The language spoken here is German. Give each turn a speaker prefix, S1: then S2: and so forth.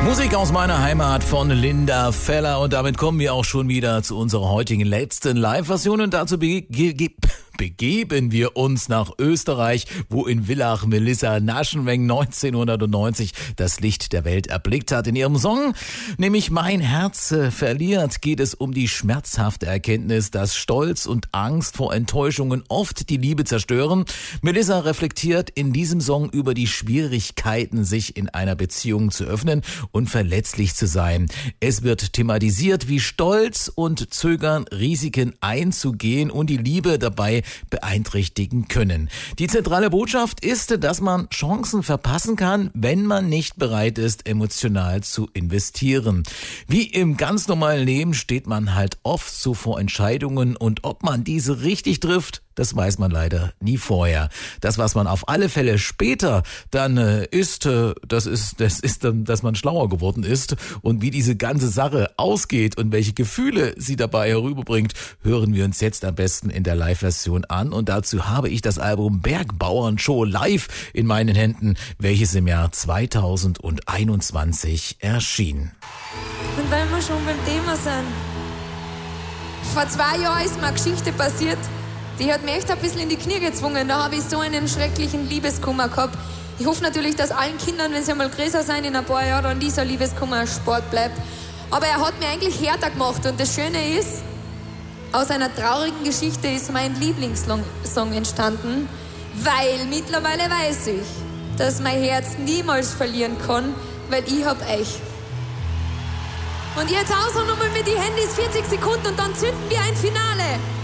S1: Musik aus meiner Heimat von Linda Feller und damit kommen wir auch schon wieder zu unserer heutigen letzten Live-Version und dazu begeben wir uns nach Österreich, wo in Villach Melissa Naschenweng 1990 das Licht der Welt erblickt hat. In ihrem Song, nämlich Mein Herz verliert, geht es um die schmerzhafte Erkenntnis, dass Stolz und Angst vor Enttäuschungen oft die Liebe zerstören. Melissa reflektiert in diesem Song über die Schwierigkeiten, sich in einer Beziehung zu öffnen und verletzlich zu sein. Es wird thematisiert, wie Stolz und Zögern Risiken einzugehen und die Liebe dabei beeinträchtigen können. Die zentrale Botschaft ist, dass man Chancen verpassen kann, wenn man nicht bereit ist, emotional zu investieren. Wie im ganz normalen Leben steht man halt oft so vor Entscheidungen und ob man diese richtig trifft, das weiß man leider nie vorher. Das, was man auf alle Fälle später dann ist, das ist dann, dass man schlauer geworden ist. Und wie diese ganze Sache ausgeht und welche Gefühle sie dabei herüberbringt, hören wir uns jetzt am besten in der Live-Version an. Und dazu habe ich das Album Bergbauernshow live in meinen Händen, welches im Jahr 2021 erschien.
S2: Und weil wir schon beim Thema sind, vor 2 Jahren ist mir eine Geschichte passiert, die hat mich echt ein bisschen in die Knie gezwungen. Da habe ich so einen schrecklichen Liebeskummer gehabt. Ich hoffe natürlich, dass allen Kindern, wenn sie einmal größer sein, in ein paar Jahren, dann dieser Liebeskummer Sport bleibt. Aber er hat mich eigentlich härter gemacht. Und das Schöne ist, aus einer traurigen Geschichte ist mein Lieblingssong entstanden, weil mittlerweile weiß ich, dass mein Herz niemals verlieren kann, weil ich hab euch. Und jetzt aus und nochmal mit die Handys 40 Sekunden und dann zünden wir ein Finale.